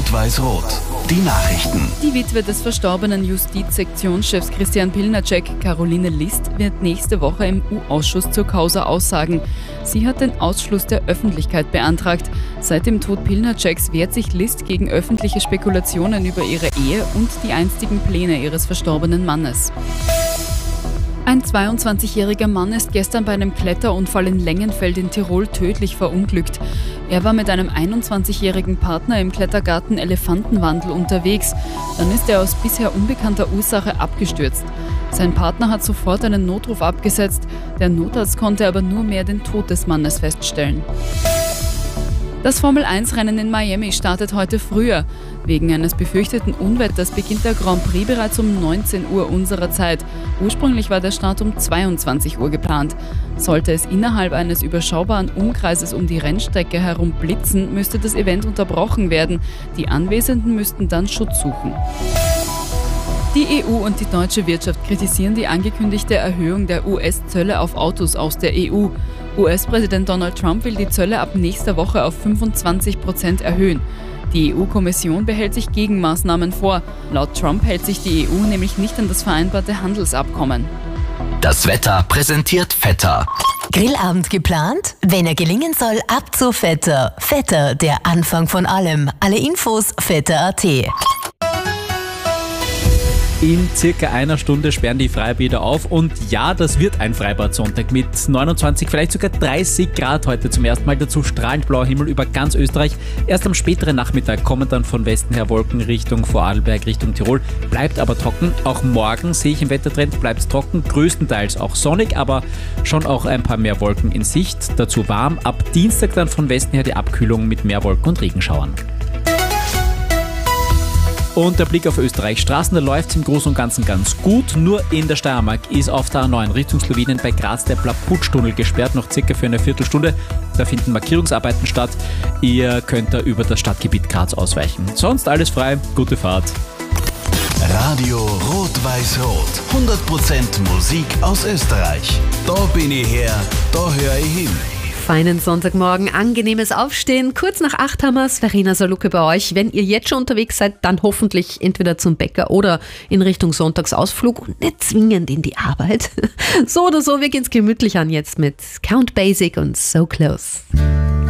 Rot-Weiß-Rot. Die Nachrichten. Die Witwe des verstorbenen Justizsektionschefs Christian Pilnacek, Caroline List, wird nächste Woche im U-Ausschuss zur Causa aussagen. Sie hat den Ausschluss der Öffentlichkeit beantragt. Seit dem Tod Pilnaceks wehrt sich List gegen öffentliche Spekulationen über ihre Ehe und die einstigen Pläne ihres verstorbenen Mannes. Ein 22-jähriger Mann ist gestern bei einem Kletterunfall in Lengenfeld in Tirol tödlich verunglückt. Er war mit einem 21-jährigen Partner im Klettergarten Elefantenwandel unterwegs. Dann ist er aus bisher unbekannter Ursache abgestürzt. Sein Partner hat sofort einen Notruf abgesetzt. Der Notarzt konnte aber nur mehr den Tod des Mannes feststellen. Das Formel-1-Rennen in Miami startet heute früher. Wegen eines befürchteten Unwetters beginnt der Grand Prix bereits um 19 Uhr unserer Zeit. Ursprünglich war der Start um 22 Uhr geplant. Sollte es innerhalb eines überschaubaren Umkreises um die Rennstrecke herum blitzen, müsste das Event unterbrochen werden. Die Anwesenden müssten dann Schutz suchen. Die EU und die deutsche Wirtschaft kritisieren die angekündigte Erhöhung der US-Zölle auf Autos aus der EU. US-Präsident Donald Trump will die Zölle ab nächster Woche auf 25% erhöhen. Die EU-Kommission behält sich Gegenmaßnahmen vor. Laut Trump hält sich die EU nämlich nicht an das vereinbarte Handelsabkommen. Das Wetter präsentiert Vetter. Grillabend geplant? Wenn er gelingen soll, ab zu Vetter. Vetter, der Anfang von allem. Alle Infos vetter.at. In circa einer Stunde sperren die Freibäder auf und ja, das wird ein Freibad-Sonntag mit 29, vielleicht sogar 30 Grad heute zum ersten Mal. Dazu strahlend blauer Himmel über ganz Österreich. Erst am späteren Nachmittag kommen dann von Westen her Wolken Richtung Vorarlberg, Richtung Tirol. Bleibt aber trocken. Auch morgen sehe ich im Wettertrend, bleibt es trocken, größtenteils auch sonnig, aber schon auch ein paar mehr Wolken in Sicht. Dazu warm. Ab Dienstag dann von Westen her die Abkühlung mit mehr Wolken und Regenschauern. Und der Blick auf Österreichs Straßen, da läuft es im Großen und Ganzen ganz gut. Nur in der Steiermark ist auf der A9 Richtung Slowenien bei Graz der Plaputsch-Tunnel gesperrt, noch circa für eine Viertelstunde. Da finden Markierungsarbeiten statt. Ihr könnt da über das Stadtgebiet Graz ausweichen. Sonst alles frei, gute Fahrt. Radio Rot-Weiß-Rot. 100% Musik aus Österreich. Da bin ich her, da höre ich hin. Feinen Sonntagmorgen, angenehmes Aufstehen. Kurz nach 8 haben wir's. Verena Salucke bei euch. Wenn ihr jetzt schon unterwegs seid, dann hoffentlich entweder zum Bäcker oder in Richtung Sonntagsausflug und nicht zwingend in die Arbeit. So oder so, wir gehen's gemütlich an jetzt mit Count Basic und So Close.